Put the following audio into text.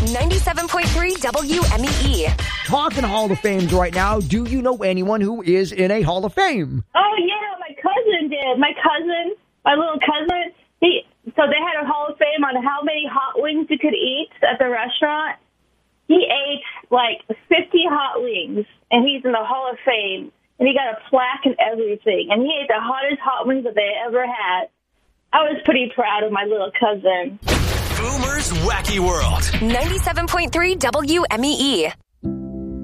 97.3 WMEE. Talking Hall of Fames right now. Do you know anyone who is in a Hall of Fame? Oh, yeah, my cousin did. My little cousin, so they had a Hall of Fame on how many hot wings you could eat at the restaurant. He ate like 50 hot wings, and he's in the Hall of Fame, and he got a plaque and everything, and he ate the hottest hot wings that they ever had. I was pretty proud of my little cousin. Boomer's Wacky World. 97.3 WMEE.